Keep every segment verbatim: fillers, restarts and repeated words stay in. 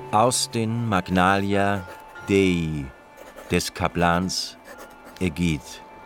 Aus den Magnalia Dei des Kaplans Egid.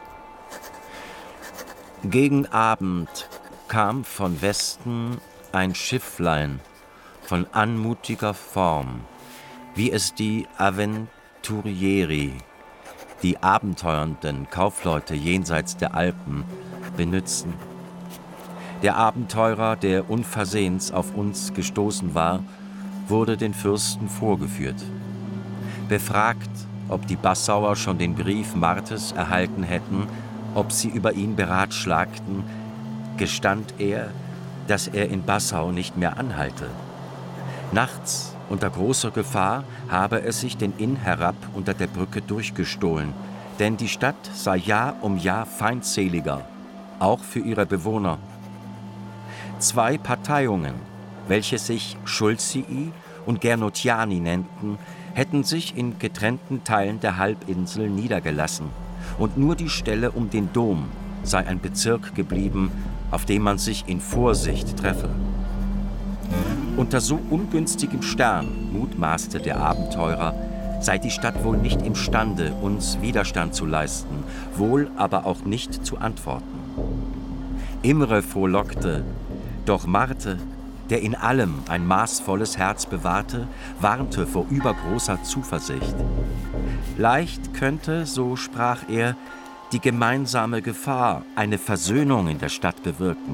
Gegen Abend kam von Westen ein Schifflein von anmutiger Form, wie es die Avventurieri, die abenteuernden Kaufleute jenseits der Alpen, benützen. Der Abenteurer, der unversehens auf uns gestoßen war, wurde den Fürsten vorgeführt. Befragt, ob die Passauer schon den Brief Martes erhalten hätten, ob sie über ihn beratschlagten, gestand er, dass er in Passau nicht mehr anhalte. Nachts, unter großer Gefahr, habe er sich den Inn herab unter der Brücke durchgestohlen, denn die Stadt sei Jahr um Jahr feindseliger, auch für ihre Bewohner. Zwei Parteiungen, welche sich Schulzii und Gernotiani nennten, hätten sich in getrennten Teilen der Halbinsel niedergelassen, und nur die Stelle um den Dom sei ein Bezirk geblieben, auf dem man sich in Vorsicht treffe. Unter so ungünstigem Stern, mutmaßte der Abenteurer, sei die Stadt wohl nicht imstande, uns Widerstand zu leisten, wohl aber auch nicht zu antworten. Imre frohlockte, doch Marte, der in allem ein maßvolles Herz bewahrte, warnte vor übergroßer Zuversicht. Leicht könnte, so sprach er, die gemeinsame Gefahr eine Versöhnung in der Stadt bewirken.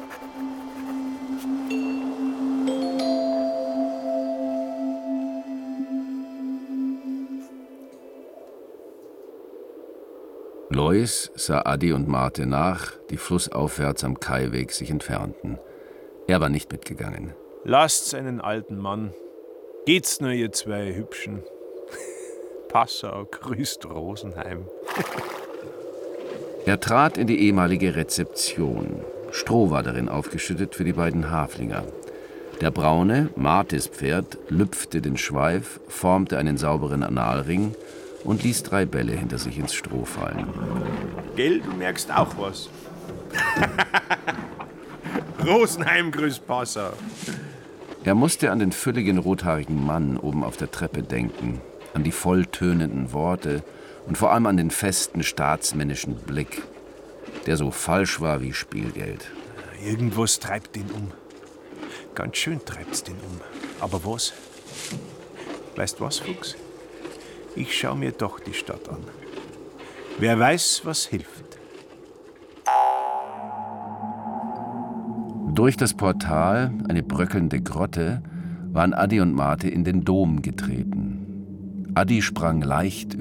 Lois sah Adi und Marte nach, die flussaufwärts am Kaiweg sich entfernten. Er war nicht mitgegangen. Lasst's einen alten Mann. Geht's nur, ihr zwei Hübschen. Passau grüßt Rosenheim. Er trat in die ehemalige Rezeption. Stroh war darin aufgeschüttet für die beiden Haflinger. Der braune, Martes Pferd, lüpfte den Schweif, formte einen sauberen Analring und ließ drei Bälle hinter sich ins Stroh fallen. Gell, du merkst auch was. Rosenheim grüßt Passau. Er musste an den fülligen, rothaarigen Mann oben auf der Treppe denken, an die volltönenden Worte und vor allem an den festen, staatsmännischen Blick, der so falsch war wie Spielgeld. Irgendwas treibt ihn um. Ganz schön treibt's den um. Aber was? Weißt was, Fuchs? Ich schau mir doch die Stadt an. Wer weiß, was hilft. Durch das Portal, eine bröckelnde Grotte, waren Adi und Marte in den Dom getreten. Adi sprang leicht